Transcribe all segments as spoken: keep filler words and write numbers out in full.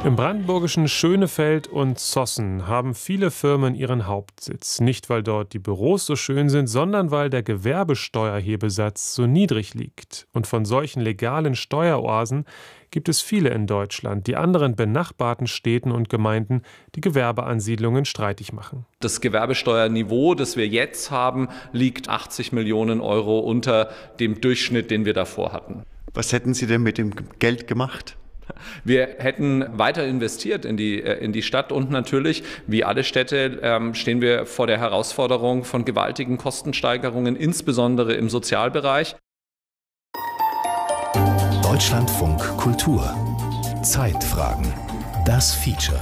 Im brandenburgischen Schönefeld und Zossen haben viele Firmen ihren Hauptsitz. Nicht, weil dort die Büros so schön sind, sondern weil der Gewerbesteuerhebesatz so niedrig liegt. Und von solchen legalen Steueroasen gibt es viele in Deutschland, die anderen benachbarten Städten und Gemeinden die Gewerbeansiedlungen streitig machen. Das Gewerbesteuerniveau, das wir jetzt haben, liegt achtzig Millionen Euro unter dem Durchschnitt, den wir davor hatten. Was hätten Sie denn mit dem Geld gemacht? Wir hätten weiter investiert in die, in die Stadt und natürlich, wie alle Städte, ähm, stehen wir vor der Herausforderung von gewaltigen Kostensteigerungen, insbesondere im Sozialbereich. Deutschlandfunk Kultur. Zeitfragen. Das Feature.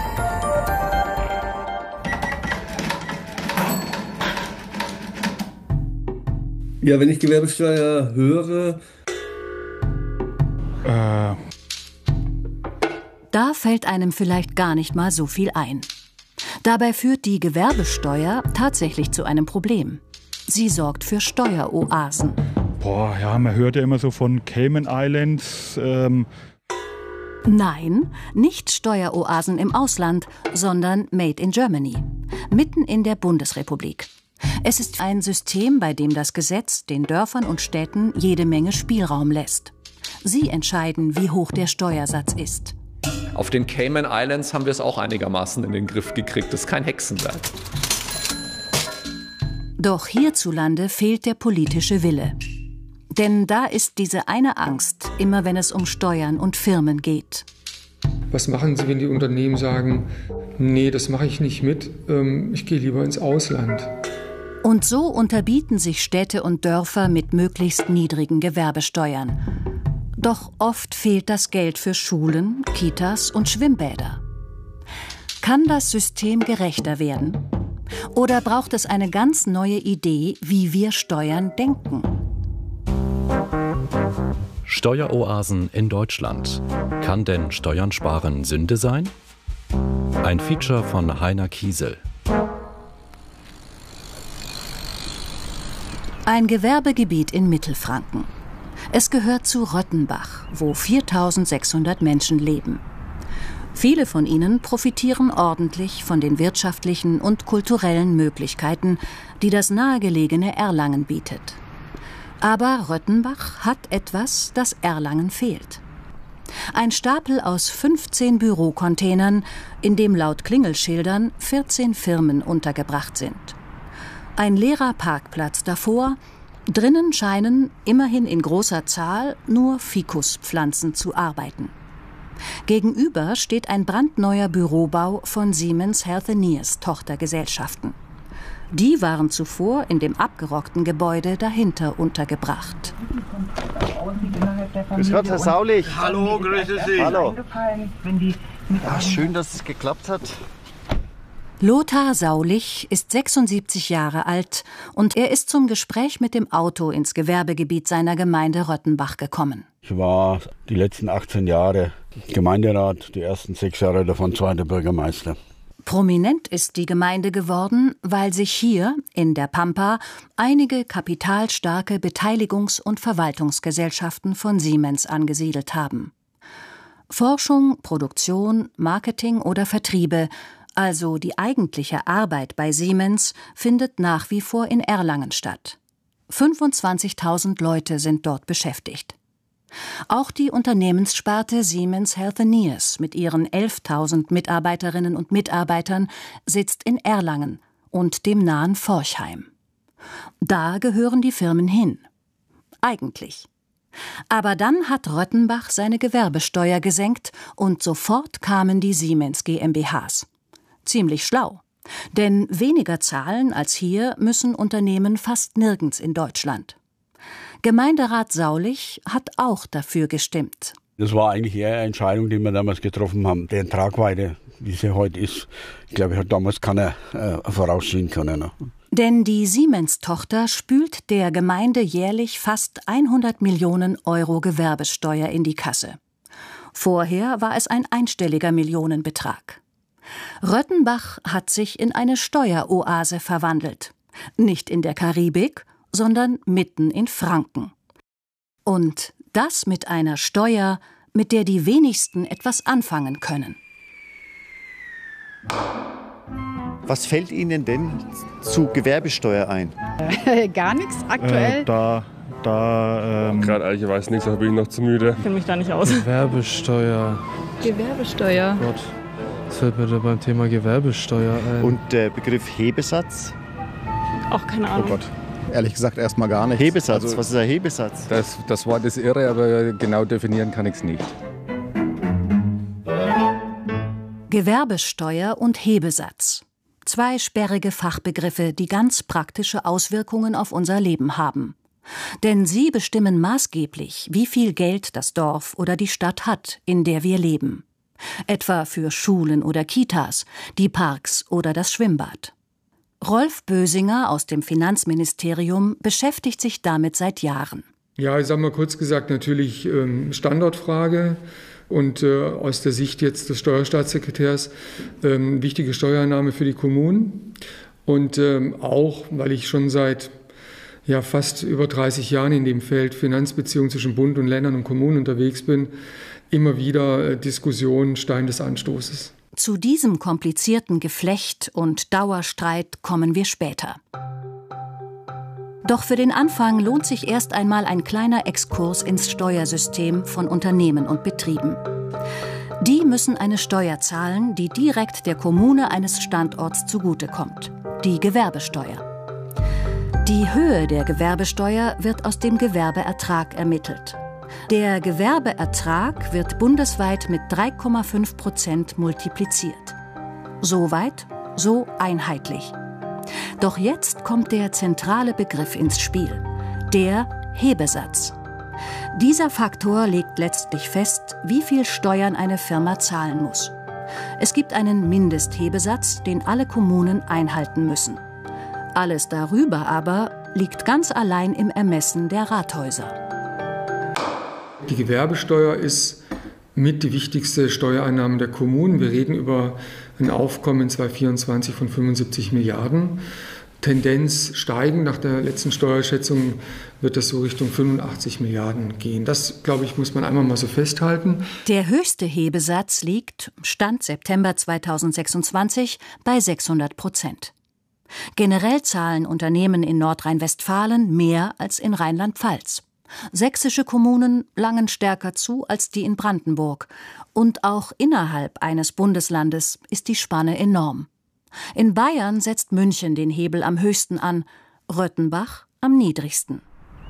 Ja, wenn ich Gewerbesteuer höre... Äh... Da fällt einem vielleicht gar nicht mal so viel ein. Dabei führt die Gewerbesteuer tatsächlich zu einem Problem. Sie sorgt für Steueroasen. Boah, ja, man hört ja immer so von Cayman Islands. Ähm Nein, nicht Steueroasen im Ausland, sondern Made in Germany, mitten in der Bundesrepublik. Es ist ein System, bei dem das Gesetz den Dörfern und Städten jede Menge Spielraum lässt. Sie entscheiden, wie hoch der Steuersatz ist. Auf den Cayman Islands haben wir es auch einigermaßen in den Griff gekriegt. Das ist kein Hexenwerk. Doch hierzulande fehlt der politische Wille. Denn da ist diese eine Angst, immer wenn es um Steuern und Firmen geht. Was machen Sie, wenn die Unternehmen sagen, nee, das mache ich nicht mit, ähm, ich gehe lieber ins Ausland? Und so unterbieten sich Städte und Dörfer mit möglichst niedrigen Gewerbesteuern. Doch oft fehlt das Geld für Schulen, Kitas und Schwimmbäder. Kann das System gerechter werden? Oder braucht es eine ganz neue Idee, wie wir Steuern denken? Steueroasen in Deutschland. Kann denn Steuern sparen Sünde sein? Ein Feature von Heiner Kiesel. Ein Gewerbegebiet in Mittelfranken. Es gehört zu Röttenbach, wo viertausendsechshundert Menschen leben. Viele von ihnen profitieren ordentlich von den wirtschaftlichen und kulturellen Möglichkeiten, die das nahegelegene Erlangen bietet. Aber Röttenbach hat etwas, das Erlangen fehlt. Ein Stapel aus fünfzehn Bürocontainern, in dem laut Klingelschildern vierzehn Firmen untergebracht sind. Ein leerer Parkplatz davor. Drinnen scheinen, immerhin in großer Zahl, nur Fikuspflanzen zu arbeiten. Gegenüber steht ein brandneuer Bürobau von Siemens Healthineers Tochtergesellschaften. Die waren zuvor in dem abgerockten Gebäude dahinter untergebracht. Grüß Gott, Herr Saulich. Hallo, grüße Sie. Hallo. Ja, schön, dass es geklappt hat. Lothar Saulich ist sechsundsiebzig Jahre alt und er ist zum Gespräch mit dem Auto ins Gewerbegebiet seiner Gemeinde Röttenbach gekommen. Ich war die letzten achtzehn Jahre Gemeinderat, die ersten sechs Jahre davon zweiter Bürgermeister. Prominent ist die Gemeinde geworden, weil sich hier in der Pampa einige kapitalstarke Beteiligungs- und Verwaltungsgesellschaften von Siemens angesiedelt haben. Forschung, Produktion, Marketing oder Vertriebe, also die eigentliche Arbeit bei Siemens, findet nach wie vor in Erlangen statt. fünfundzwanzigtausend Leute sind dort beschäftigt. Auch die Unternehmenssparte Siemens Healthineers mit ihren elftausend Mitarbeiterinnen und Mitarbeitern sitzt in Erlangen und dem nahen Forchheim. Da gehören die Firmen hin. Eigentlich. Aber dann hat Röttenbach seine Gewerbesteuer gesenkt und sofort kamen die Siemens GmbHs. Ziemlich schlau. Denn weniger zahlen als hier müssen Unternehmen fast nirgends in Deutschland. Gemeinderat Saulich hat auch dafür gestimmt. Das war eigentlich eher eine Entscheidung, die wir damals getroffen haben. Die Tragweite, wie sie heute ist, ich glaube, hat damals keiner äh, voraussehen können. Ne? Denn die Siemens-Tochter spült der Gemeinde jährlich fast hundert Millionen Euro Gewerbesteuer in die Kasse. Vorher war es ein einstelliger Millionenbetrag. Röttenbach hat sich in eine Steueroase verwandelt. Nicht in der Karibik, sondern mitten in Franken. Und das mit einer Steuer, mit der die wenigsten etwas anfangen können. Was fällt Ihnen denn zu Gewerbesteuer ein? Gar nichts aktuell. Äh, da, da, ähm Gerade ehrlicherweise nichts, da bin ich noch zu müde. Ich kenne mich da nicht aus. Gewerbesteuer. Gewerbesteuer. Oh Gott, was fällt mir da beim Thema Gewerbesteuer ein? Und der Begriff Hebesatz? Auch keine Ahnung. Oh Gott, ehrlich gesagt erstmal gar nichts. Hebesatz, also, was ist ein Hebesatz? Das, das Wort ist irre, aber genau definieren kann ich es nicht. Gewerbesteuer und Hebesatz. Zwei sperrige Fachbegriffe, die ganz praktische Auswirkungen auf unser Leben haben. Denn sie bestimmen maßgeblich, wie viel Geld das Dorf oder die Stadt hat, in der wir leben. Etwa für Schulen oder Kitas, die Parks oder das Schwimmbad. Rolf Bösinger aus dem Finanzministerium beschäftigt sich damit seit Jahren. Ja, ich sage mal kurz gesagt, natürlich ähm, Standortfrage. Und äh, aus der Sicht jetzt des Steuerstaatssekretärs ähm, wichtige Steuereinnahme für die Kommunen. Und ähm, auch, weil ich schon seit ja, fast über dreißig Jahren in dem Feld Finanzbeziehungen zwischen Bund und Ländern und Kommunen unterwegs bin, immer wieder äh, Diskussionen, Stein des Anstoßes. Zu diesem komplizierten Geflecht und Dauerstreit kommen wir später. Doch für den Anfang lohnt sich erst einmal ein kleiner Exkurs ins Steuersystem von Unternehmen und Betrieben. Die müssen eine Steuer zahlen, die direkt der Kommune eines Standorts zugutekommt, die Gewerbesteuer. Die Höhe der Gewerbesteuer wird aus dem Gewerbeertrag ermittelt. Der Gewerbeertrag wird bundesweit mit drei Komma fünf Prozent multipliziert. So weit, so einheitlich. Doch jetzt kommt der zentrale Begriff ins Spiel, der Hebesatz. Dieser Faktor legt letztlich fest, wie viel Steuern eine Firma zahlen muss. Es gibt einen Mindesthebesatz, den alle Kommunen einhalten müssen. Alles darüber aber liegt ganz allein im Ermessen der Rathäuser. Die Gewerbesteuer ist mit die wichtigste Steuereinnahme der Kommunen. Wir reden über ein Aufkommen in zweitausendvierundzwanzig von fünfundsiebzig Milliarden. Tendenz steigen. Nach der letzten Steuerschätzung wird das so Richtung fünfundachtzig Milliarden gehen. Das, glaube ich, muss man einmal mal so festhalten. Der höchste Hebesatz liegt, Stand September zweitausendsechsundzwanzig, bei sechshundert Prozent. Generell zahlen Unternehmen in Nordrhein-Westfalen mehr als in Rheinland-Pfalz. Sächsische Kommunen langen stärker zu als die in Brandenburg. Und auch innerhalb eines Bundeslandes ist die Spanne enorm. In Bayern setzt München den Hebel am höchsten an, Röttenbach am niedrigsten.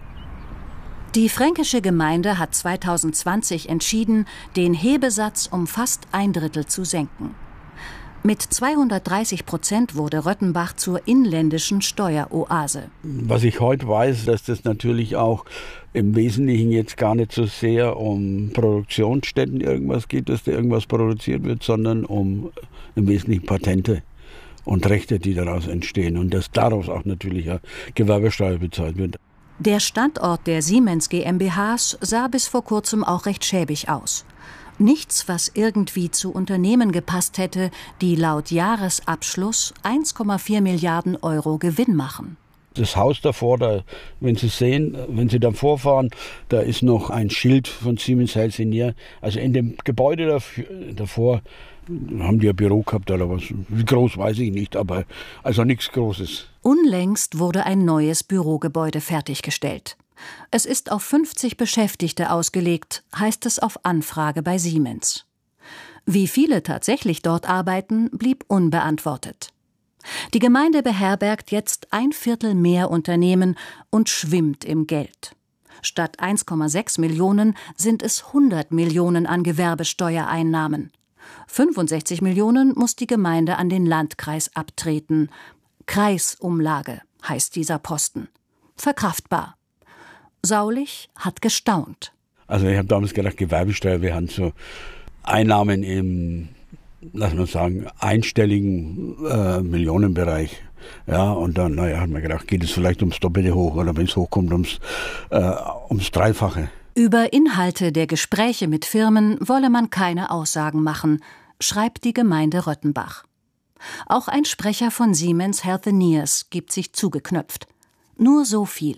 Die fränkische Gemeinde hat zweitausendzwanzig entschieden, den Hebesatz um fast ein Drittel zu senken. Mit zweihundertdreißig Prozent wurde Röttenbach zur inländischen Steueroase. Was ich heute weiß, dass das natürlich auch im Wesentlichen jetzt gar nicht so sehr um Produktionsstätten irgendwas geht, dass da irgendwas produziert wird, sondern um im Wesentlichen Patente und Rechte, die daraus entstehen. Und dass daraus auch natürlich ja Gewerbesteuer bezahlt wird. Der Standort der Siemens GmbHs sah bis vor kurzem auch recht schäbig aus. Nichts, was irgendwie zu Unternehmen gepasst hätte, die laut Jahresabschluss eins Komma vier Milliarden Euro Gewinn machen. Das Haus davor, da, wenn Sie sehen, wenn Sie dann vorfahren, da ist noch ein Schild von Siemens Healthineers. Also in dem Gebäude dafür, davor haben die ein Büro gehabt oder was. Wie groß, weiß ich nicht, aber also nichts Großes. Unlängst wurde ein neues Bürogebäude fertiggestellt. Es ist auf fünfzig Beschäftigte ausgelegt, heißt es auf Anfrage bei Siemens. Wie viele tatsächlich dort arbeiten, blieb unbeantwortet. Die Gemeinde beherbergt jetzt ein Viertel mehr Unternehmen und schwimmt im Geld. Statt eins Komma sechs Millionen sind es hundert Millionen an Gewerbesteuereinnahmen. fünfundsechzig Millionen muss die Gemeinde an den Landkreis abtreten. Kreisumlage heißt dieser Posten. Verkraftbar. Saulich hat gestaunt. Also ich habe damals gedacht, Gewerbesteuer, wir haben so Einnahmen im, lass mal sagen, einstelligen äh, Millionenbereich. Ja, und dann, naja, hat man gedacht, geht es vielleicht ums Doppelte hoch oder wenn es hochkommt, ums, äh, ums Dreifache. Über Inhalte der Gespräche mit Firmen wolle man keine Aussagen machen, schreibt die Gemeinde Röttenbach. Auch ein Sprecher von Siemens Healthineers gibt sich zugeknöpft. Nur so viel.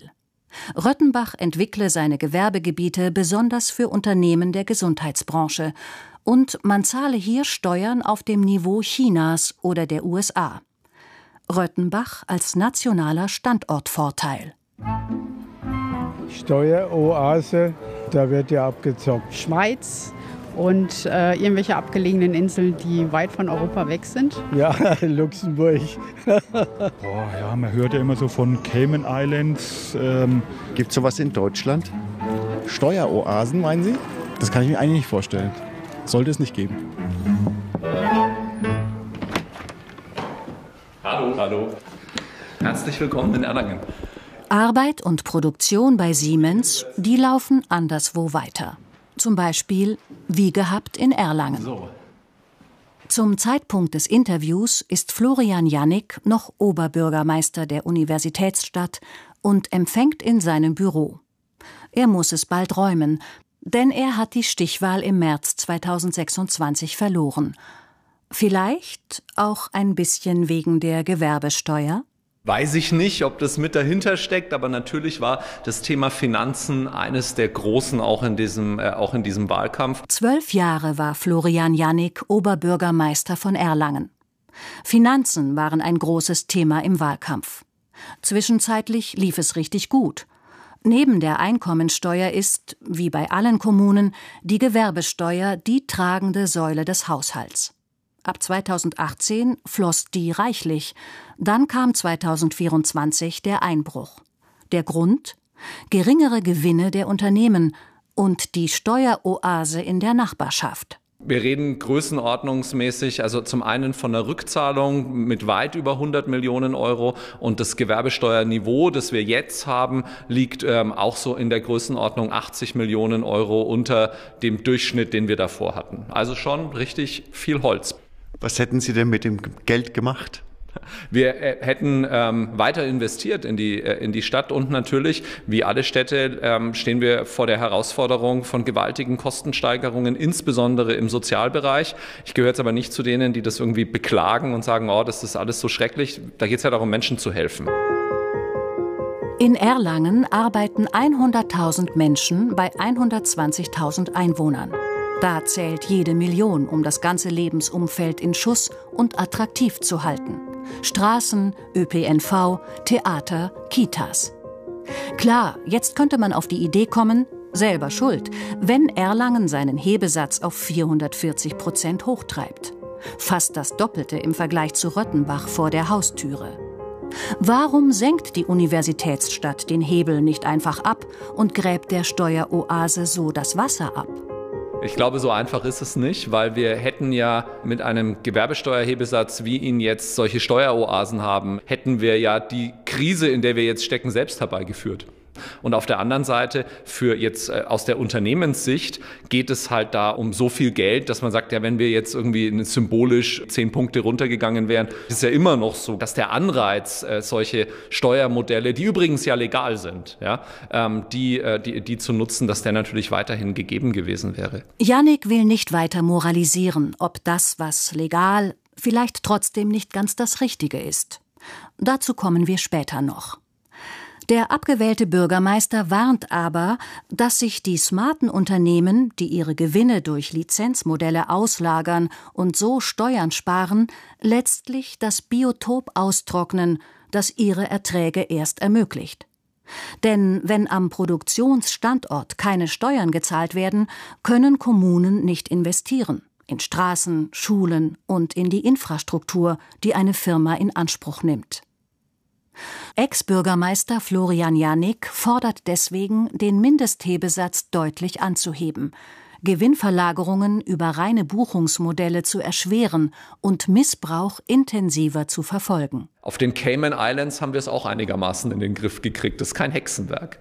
Röttenbach entwickle seine Gewerbegebiete besonders für Unternehmen der Gesundheitsbranche und man zahle hier Steuern auf dem Niveau Chinas oder der U S A. Röttenbach als nationaler Standortvorteil. Steueroase, da wird ja abgezockt. Schweiz und äh, irgendwelche abgelegenen Inseln, die weit von Europa weg sind. Ja, Luxemburg. Boah, ja, man hört ja immer so von Cayman Islands. Ähm. Gibt es sowas in Deutschland? Steueroasen, meinen Sie? Das kann ich mir eigentlich nicht vorstellen. Sollte es nicht geben. Hallo. Hallo. Herzlich willkommen in Erlangen. Arbeit und Produktion bei Siemens, die laufen anderswo weiter. Zum Beispiel wie gehabt in Erlangen. So. Zum Zeitpunkt des Interviews ist Florian Jannik noch Oberbürgermeister der Universitätsstadt und empfängt in seinem Büro. Er muss es bald räumen, denn er hat die Stichwahl im März zweitausendsechsundzwanzig verloren. Vielleicht auch ein bisschen wegen der Gewerbesteuer? Weiß ich nicht, ob das mit dahinter steckt, aber natürlich war das Thema Finanzen eines der großen auch in diesem, äh, auch in diesem Wahlkampf. Zwölf Jahre war Florian Jannik Oberbürgermeister von Erlangen. Finanzen waren ein großes Thema im Wahlkampf. Zwischenzeitlich lief es richtig gut. Neben der Einkommensteuer ist, wie bei allen Kommunen, die Gewerbesteuer die tragende Säule des Haushalts. Ab zweitausendachtzehn floss die reichlich. Dann kam zweitausendvierundzwanzig der Einbruch. Der Grund? Geringere Gewinne der Unternehmen und die Steueroase in der Nachbarschaft. Wir reden größenordnungsmäßig, also zum einen von einer Rückzahlung mit weit über hundert Millionen Euro und das Gewerbesteuerniveau, das wir jetzt haben, liegt ähm, auch so in der Größenordnung achtzig Millionen Euro unter dem Durchschnitt, den wir davor hatten. Also schon richtig viel Holz. Was hätten Sie denn mit dem Geld gemacht? Wir äh, hätten ähm, weiter investiert in die, äh, in die Stadt und natürlich, wie alle Städte, ähm, stehen wir vor der Herausforderung von gewaltigen Kostensteigerungen, insbesondere im Sozialbereich. Ich gehöre jetzt aber nicht zu denen, die das irgendwie beklagen und sagen, oh, das ist alles so schrecklich. Da geht es ja darum, Menschen zu helfen. In Erlangen arbeiten hunderttausend Menschen bei hundertzwanzigtausend Einwohnern. Da zählt jede Million, um das ganze Lebensumfeld in Schuss und attraktiv zu halten. Straßen, Ö P N V, Theater, Kitas. Klar, jetzt könnte man auf die Idee kommen, selber schuld, wenn Erlangen seinen Hebesatz auf vierhundertvierzig Prozent hochtreibt. Fast das Doppelte im Vergleich zu Röttenbach vor der Haustüre. Warum senkt die Universitätsstadt den Hebel nicht einfach ab und gräbt der Steueroase so das Wasser ab? Ich glaube, so einfach ist es nicht, weil wir hätten ja mit einem Gewerbesteuerhebesatz, wie ihn jetzt solche Steueroasen haben, hätten wir ja die Krise, in der wir jetzt stecken, selbst herbeigeführt. Und auf der anderen Seite, für jetzt äh, aus der Unternehmenssicht, geht es halt da um so viel Geld, dass man sagt, ja, wenn wir jetzt irgendwie symbolisch zehn Punkte runtergegangen wären, ist es ja immer noch so, dass der Anreiz, äh, solche Steuermodelle, die übrigens ja legal sind, ja, ähm, die, äh, die, die zu nutzen, dass der natürlich weiterhin gegeben gewesen wäre. Jannik will nicht weiter moralisieren, ob das, was legal, vielleicht trotzdem nicht ganz das Richtige ist. Dazu kommen wir später noch. Der abgewählte Bürgermeister warnt aber, dass sich die smarten Unternehmen, die ihre Gewinne durch Lizenzmodelle auslagern und so Steuern sparen, letztlich das Biotop austrocknen, das ihre Erträge erst ermöglicht. Denn wenn am Produktionsstandort keine Steuern gezahlt werden, können Kommunen nicht investieren in Straßen, Schulen und in die Infrastruktur, die eine Firma in Anspruch nimmt. Ex-Bürgermeister Florian Jannik fordert deswegen, den Mindesthebesatz deutlich anzuheben, Gewinnverlagerungen über reine Buchungsmodelle zu erschweren und Missbrauch intensiver zu verfolgen. Auf den Cayman Islands haben wir es auch einigermaßen in den Griff gekriegt. Das ist kein Hexenwerk.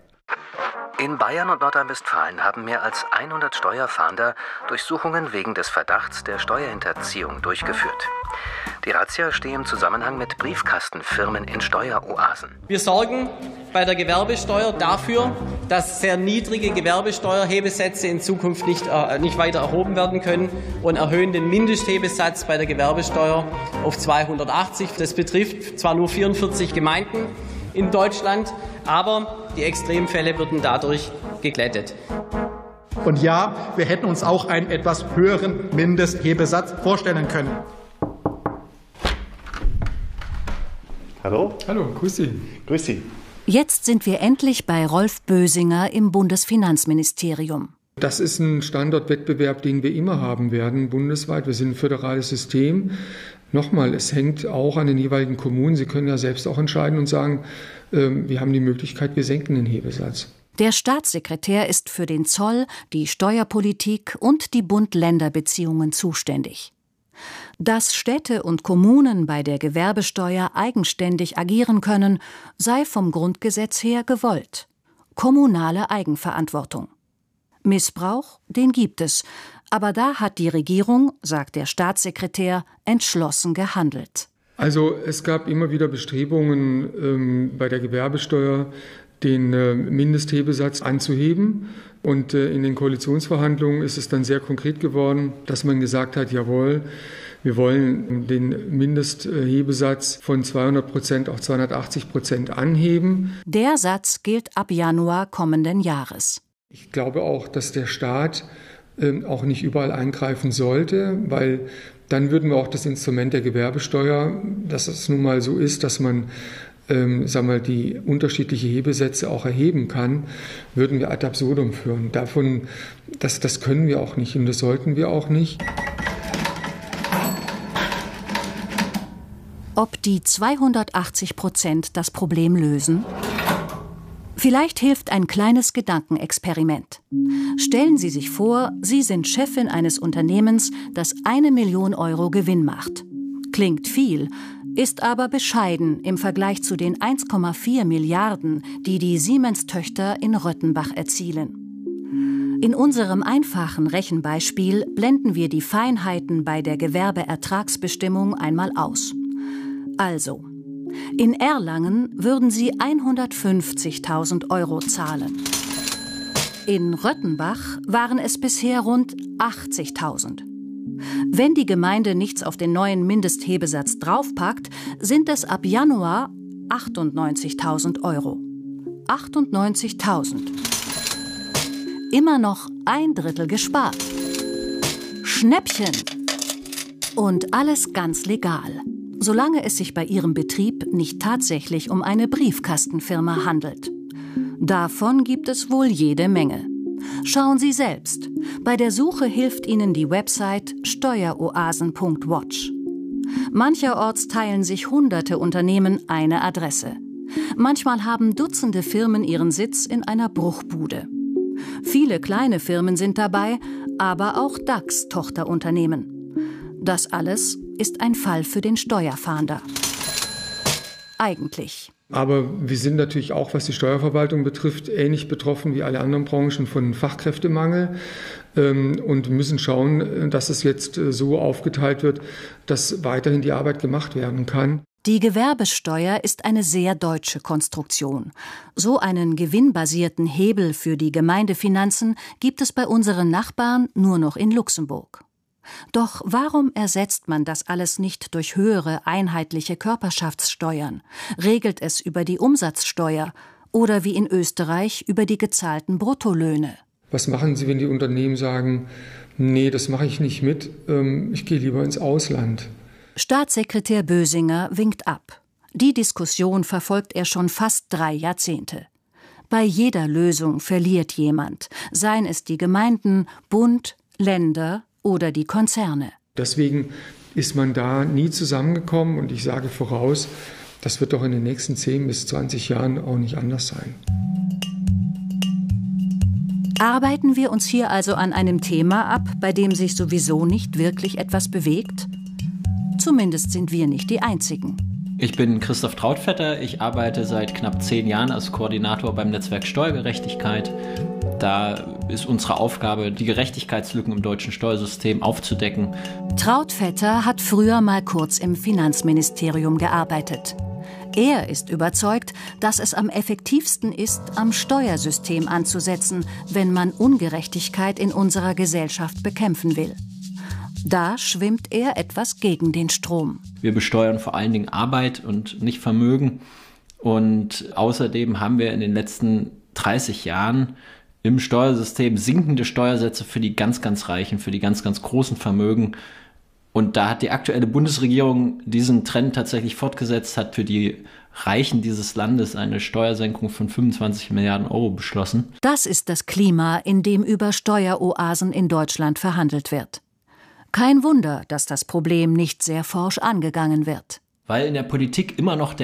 In Bayern und Nordrhein-Westfalen haben mehr als hundert Steuerfahnder Durchsuchungen wegen des Verdachts der Steuerhinterziehung durchgeführt. Die Razzia steht im Zusammenhang mit Briefkastenfirmen in Steueroasen. Wir sorgen bei der Gewerbesteuer dafür, dass sehr niedrige Gewerbesteuerhebesätze in Zukunft nicht, äh, nicht weiter erhoben werden können und erhöhen den Mindesthebesatz bei der Gewerbesteuer auf zweihundertachtzig. Das betrifft zwar nur vierundvierzig Gemeinden in Deutschland, aber Die Extremfälle würden dadurch geglättet. Und ja, wir hätten uns auch einen etwas höheren Mindesthebesatz vorstellen können. Hallo? Hallo, grüß Sie. Grüß Sie. Jetzt sind wir endlich bei Rolf Bösinger im Bundesfinanzministerium. Das ist ein Standortwettbewerb, den wir immer haben werden, bundesweit. Wir sind ein föderales System. Nochmal, es hängt auch an den jeweiligen Kommunen. Sie können ja selbst auch entscheiden und sagen, äh, wir haben die Möglichkeit, wir senken den Hebesatz. Der Staatssekretär ist für den Zoll, die Steuerpolitik und die Bund-Länder-Beziehungen zuständig. Dass Städte und Kommunen bei der Gewerbesteuer eigenständig agieren können, sei vom Grundgesetz her gewollt. Kommunale Eigenverantwortung. Missbrauch, den gibt es. Aber da hat die Regierung, sagt der Staatssekretär, entschlossen gehandelt. Also es gab immer wieder Bestrebungen ähm, bei der Gewerbesteuer, den äh, Mindesthebesatz anzuheben. Und äh, in den Koalitionsverhandlungen ist es dann sehr konkret geworden, dass man gesagt hat, jawohl, wir wollen den Mindesthebesatz von zweihundert Prozent auf zweihundertachtzig Prozent anheben. Der Satz gilt ab Januar kommenden Jahres. Ich glaube auch, dass der Staat äh, auch nicht überall eingreifen sollte, weil dann würden wir auch das Instrument der Gewerbesteuer, dass es nun mal so ist, dass man ähm, sagen wir, die unterschiedliche Hebesätze auch erheben kann, würden wir ad absurdum führen. Davon, das, das können wir auch nicht und das sollten wir auch nicht. Ob die zweihundertachtzig Prozent das Problem lösen? Vielleicht hilft ein kleines Gedankenexperiment. Stellen Sie sich vor, Sie sind Chefin eines Unternehmens, das eine Million Euro Gewinn macht. Klingt viel, ist aber bescheiden im Vergleich zu den eins Komma vier Milliarden, die die Siemens-Töchter in Röttenbach erzielen. In unserem einfachen Rechenbeispiel blenden wir die Feinheiten bei der Gewerbeertragsbestimmung einmal aus. Also, in Erlangen würden Sie hundertfünfzigtausend Euro zahlen. In Röttenbach waren es bisher rund achtzigtausend. Wenn die Gemeinde nichts auf den neuen Mindesthebesatz draufpackt, sind es ab Januar achtundneunzigtausend Euro. achtundneunzigtausend. Immer noch ein Drittel gespart. Schnäppchen! Und alles ganz legal. Solange es sich bei Ihrem Betrieb nicht tatsächlich um eine Briefkastenfirma handelt. Davon gibt es wohl jede Menge. Schauen Sie selbst. Bei der Suche hilft Ihnen die Website steueroasen punkt watch. Mancherorts teilen sich hunderte Unternehmen eine Adresse. Manchmal haben Dutzende Firmen ihren Sitz in einer Bruchbude. Viele kleine Firmen sind dabei, aber auch DAX-Tochterunternehmen. Das alles ist ein Fall für den Steuerfahnder. Eigentlich. Aber wir sind natürlich auch, was die Steuerverwaltung betrifft, ähnlich betroffen wie alle anderen Branchen von Fachkräftemangel ähm, und müssen schauen, dass es jetzt so aufgeteilt wird, dass weiterhin die Arbeit gemacht werden kann. Die Gewerbesteuer ist eine sehr deutsche Konstruktion. So einen gewinnbasierten Hebel für die Gemeindefinanzen gibt es bei unseren Nachbarn nur noch in Luxemburg. Doch warum ersetzt man das alles nicht durch höhere einheitliche Körperschaftssteuern, regelt es über die Umsatzsteuer oder wie in Österreich über die gezahlten Bruttolöhne? Was machen Sie, wenn die Unternehmen sagen, nee, das mache ich nicht mit, ich gehe lieber ins Ausland? Staatssekretär Bösinger winkt ab. Die Diskussion verfolgt er schon fast drei Jahrzehnte. Bei jeder Lösung verliert jemand, seien es die Gemeinden, Bund, Länder oder die Konzerne. Deswegen ist man da nie zusammengekommen und ich sage voraus, das wird doch in den nächsten zehn bis zwanzig Jahren auch nicht anders sein. Arbeiten wir uns hier also an einem Thema ab, bei dem sich sowieso nicht wirklich etwas bewegt? Zumindest sind wir nicht die Einzigen. Ich bin Christoph Trautvetter. Ich arbeite seit knapp zehn Jahren als Koordinator beim Netzwerk Steuergerechtigkeit. Da ist unsere Aufgabe, die Gerechtigkeitslücken im deutschen Steuersystem aufzudecken. Trautvetter hat früher mal kurz im Finanzministerium gearbeitet. Er ist überzeugt, dass es am effektivsten ist, am Steuersystem anzusetzen, wenn man Ungerechtigkeit in unserer Gesellschaft bekämpfen will. Da schwimmt er etwas gegen den Strom. Wir besteuern vor allen Dingen Arbeit und nicht Vermögen. Und außerdem haben wir in den letzten dreißig Jahren im Steuersystem sinkende Steuersätze für die ganz, ganz Reichen, für die ganz, ganz großen Vermögen. Und da hat die aktuelle Bundesregierung diesen Trend tatsächlich fortgesetzt, hat für die Reichen dieses Landes eine Steuersenkung von fünfundzwanzig Milliarden Euro beschlossen. Das ist das Klima, in dem über Steueroasen in Deutschland verhandelt wird. Kein Wunder, dass das Problem nicht sehr forsch angegangen wird. Weil in der Politik immer noch der